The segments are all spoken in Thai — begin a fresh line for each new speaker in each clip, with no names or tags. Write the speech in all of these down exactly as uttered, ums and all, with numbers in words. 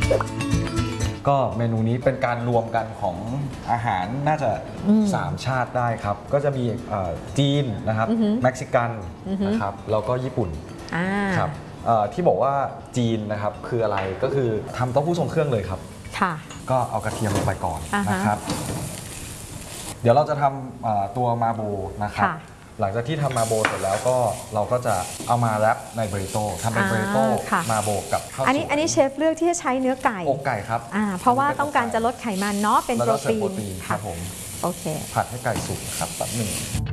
ก็เมนูนี้เป็นการรวมกันของอาหารน่าจะสามชาติได้ครับก็จะมีจีนนะครับเม็กซิกันนะครับแล้วก็ญี่ปุ่นครับที่บอกว่าจีนนะครับคืออะไรก็คือทำเต้าหู้ทรงเครื่องเลยครับค่ะก็เอากระเทียมลงไปก่อนนะครับเดี๋ยวเราจะทำตัวมาโบนะครับหลังจากที่ทำมาโบเสร็จแล้วก็เราก็จะเอามาแรปในเบริโต้ทำเป็นเบริโต้มาโบกับข้าวสวยอันนี้
อันนี้เชฟเลือกที่จะใช้เนื้อไก่
อกไก่ครับ
เพราะว่าต้องการจะลดไขมันเนาะเป็นโปรตีน
ครับผม
โอเค
ผัดให้ไก่สุกครับแป๊บหนึ่ง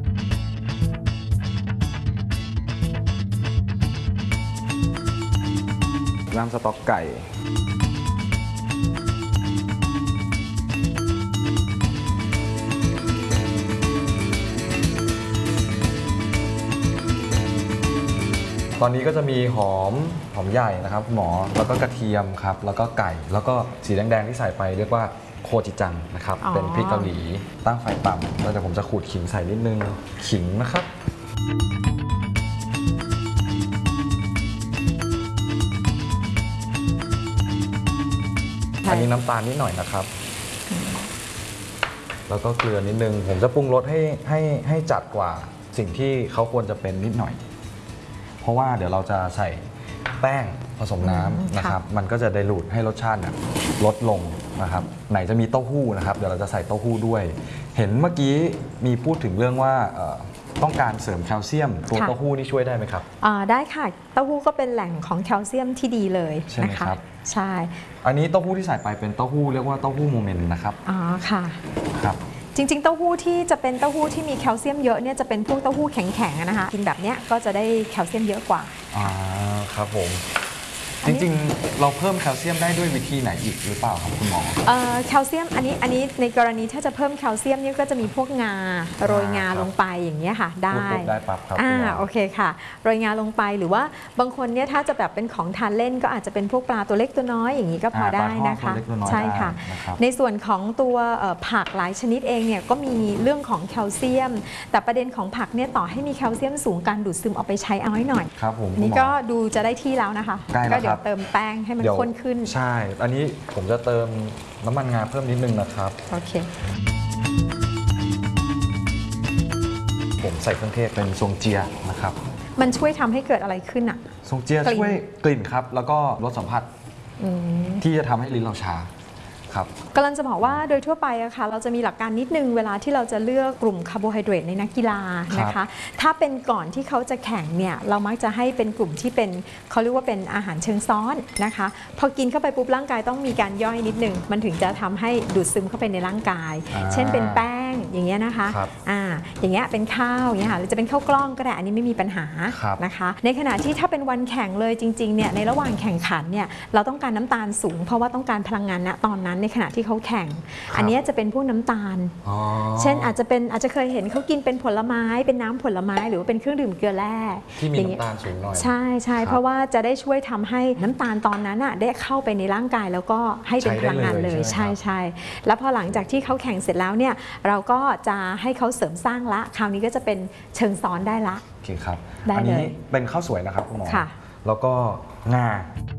น้ำสต๊อกไก่ตอนนี้ก็จะมีหอมหอมใหญ่นะครับหมอแล้วก็กระเทียมครับแล้วก็ไก่แล้วก็สีแดงๆที่ใส่ไปเรียกว่าโคจิจังนะครับเป็นพริกเกาหลีตั้งไฟต่ำแล้วเดี๋ยวผมจะขูดขิงใส่นิดนึงขิงนะครับอันนี้น้ำตาลนิดหน่อยนะครับแล้วก็เกลือนิดนึงผมจะปรุงรสให้ให้ให้จัดกว่าสิ่งที่เขาควรจะเป็นนิดหน่อยเพราะว่าเดี๋ยวเราจะใส่แป้งผสมน้ำนะครับมันก็จะไดลูทให้รสชาติเนี่ยลดลงนะครับไหนจะมีเต้าหู้นะครับเดี๋ยวเราจะใส่เต้าหู้ด้วยเห็นเมื่อกี้มีพูดถึงเรื่องว่าต้องการเสริมแคลเซียมตัวเต้าหู้นี่ช่วยได้ไหมครับ
ได้ค่ะเต้าหู้ก็เป็นแหล่งของแคลเซียมที่ดีเลย
ใช่ไหมครับ
ใช่
อันนี้เต้าหู้ที่ใส่ไปเป็นเต้าหู้เรียกว่าเต้าหู้โมเมนต์นะครับ
อ๋อค่ะ
ครับ
จริงๆเต้าหู้ที่จะเป็นเต้าหู้ที่มีแคลเซียมเยอะเนี่ยจะเป็นพวกเต้าหู้แข็งๆนะคะกินแบบเนี้ยก็จะได้แคลเซียมเยอะกว่า
อ่าครับผมจริงๆเราเพิ่มแคลเซียมได้ด้วยวิธีไหนอีกหรือเปล่าครับคุณหมอ
เอ่อแคลเซียมอันนี้อันนี้ในกรณีถ้าจะเพิ่มแคลเซียมนี่ก็จะมีพวกงาโรยงาลงไปอย่างเงี้ยค่ะได้
ได้ปั๊บครับ
อ่าโอเคค่ะโรยงาลงไปหรือว่าบางคนเนี่ยถ้าจะแบบเป็นของทานเล่นก็อาจจะเป็นพวกปลาตัวเล็กตัวน้อยอย่างนี้ก็พอได้นะคะใช่ค่ะในส่วนของตัวผักหลายชนิดเองเนี่ยก็มีเรื่องของแคลเซียมแต่ประเด็นของผักเนี่ยต่อให้มีแคลเซียมสูงการดูดซึมเอาไปใช้เอาไว้หน่อย
ครับผม
นี่ก็ดูจะได้ที่แล้วนะคะก็เดี๋ยวเติมแป้งให้มันข้นขึ้น
ใช่อันนี้ผมจะเติมน้ำมันงาเพิ่มนิดนึงนะครับ
โอเค
ผมใส่เครื่องเทศเป็นซวงเจียนะครับ
มันช่วยทำให้เกิดอะไรขึ้นอ่ะ
ซวงเจียช่วยกลิ่นครับแล้วก็รสสัมผัสที่จะทำให้ลิ้นเราชาก
ำลังจะบอกว่าโดยทั่วไปอะค่ะเราจะมีหลักการนิดนึงเวลาที่เราจะเลือกกลุ่มคาร์โบไฮเดรตในนักกีฬานะคะถ้าเป็นก่อนที่เขาจะแข่งเนี่ยเรามักจะให้เป็นกลุ่มที่เป็นเขาเรียกว่าเป็นอาหารเชิงซ้อนนะคะพอกินเข้าไปปุ๊บร่างกายต้องมีการย่อยนิดนึงมันถึงจะทำให้ดูดซึมเข้าไปในร่างกายเช่นเป็นแป้งอย่างเงี้ยนะคะอ่าอย่างเงี้ยเป็นข้าวอย่างเงี้ยค่ะหรือจะเป็นข้าวกล้องก็ได้อันนี้ไม่มีปัญหานะคะในขณะที่ถ้าเป็นวันแข่งเลยจริงๆเนี่ยในระหว่างแข่งขันเนี่ยเราต้องการน้ำตาลสูงเพราะว่าต้องการพลังงานณตอนนั้นในขณะที่เขาแข่งอันนี้จะเป็นพวกน้ำตาลเช่นอาจจะเป็นอาจจะเคยเห็นเขากินเป็นผลไม้เป็นน้ำผลไม้หรือว่าเป็นเครื่องดื่มเกลือแร่
ที่มีน้ำตาลสูงหน่อย
ใช่ใช่เพราะว่าจะได้ช่วยทำให้น้ำตาลตอนนั้นอ่ะได้เข้าไปในร่างกายแล้วก็ให้เป็นพลังงานเลยใช่ใช่แล้วพอหลังจากที่เขาแข่งเสร็จแล้วเนี่ยเราก็จะให้เขาเสริมสร้างละคราวนี้ก็จะเป็นเชิงซ้อนได้ละ
โอเคครับอันนี้เป็นข้าวสวยนะครับคุณหมอแล้วก็งา